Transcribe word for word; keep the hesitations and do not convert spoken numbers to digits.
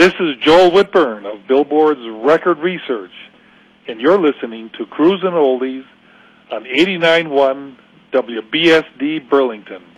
This is Joel Whitburn of Billboard's Record Research, and you're listening to Cruisin' Oldies on eighty-nine point one W B S D Burlington.